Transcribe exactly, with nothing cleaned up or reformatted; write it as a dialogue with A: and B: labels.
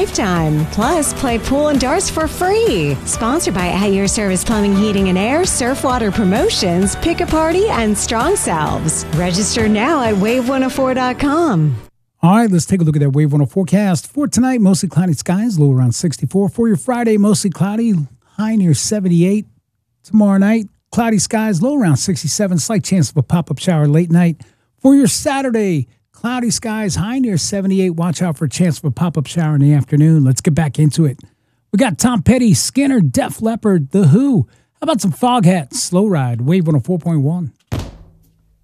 A: lifetime. Plus, play pool and darts for free. Sponsored by At Your Service Plumbing, Heating and Air, Surfwater Promotions, Pick a Party, and Strong Selves. Register now at wave one oh four dot com.
B: All right, let's take a look at that Wave one oh forecast. For tonight, mostly cloudy skies, low around sixty-four. For your Friday, mostly cloudy, high near seventy-eight. Tomorrow night, cloudy skies, low around sixty-seven. Slight chance of a pop-up shower late night. For your Saturday, cloudy skies, high near seventy-eight. Watch out for a chance of a pop-up shower in the afternoon. Let's get back into it. We got Tom Petty, Skinner, Def Leppard, The Who. How about some Foghat, Slow Ride, Wave one oh four point one.